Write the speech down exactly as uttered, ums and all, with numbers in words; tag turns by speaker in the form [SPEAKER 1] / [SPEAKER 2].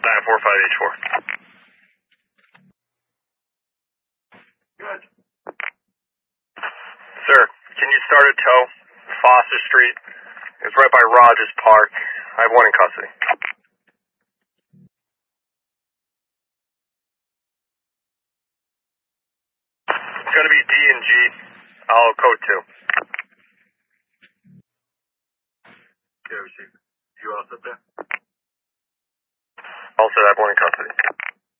[SPEAKER 1] nine four five H four.
[SPEAKER 2] Good.
[SPEAKER 1] Sir, can you start a tow? Foster Street. It's right by Rogers Park. I have one in custody. It's going to be D and G. I'll code two.
[SPEAKER 2] Okay, receive. You all set there?
[SPEAKER 1] Also have one in custody.